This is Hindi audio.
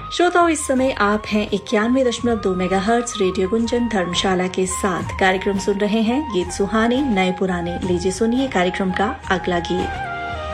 श्रोताओं, इस समय आप हैं 91.2 मेगाहर्ट्ज रेडियो गुंजन धर्मशाला के साथ कार्यक्रम सुन रहे हैं गीत सुहानी नए पुराने। लीजिए सुनिए कार्यक्रम का अगला गीत।